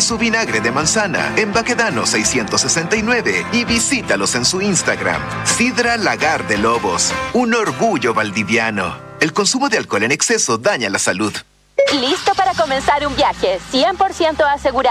su vinagre de manzana en Baquedano 669 y visítalos en su Instagram. Sidra Lagar de Lobos, un orgullo valdiviano. El consumo de alcohol en exceso daña la salud. ¿Listo para comenzar un viaje 100% asegurado